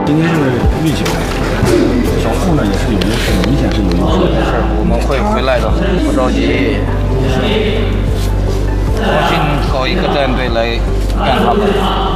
今天是预警，小富呢也是有优势，明显是有优势。 是，我们会回来的，不着急。重新搞一个战队来干他们。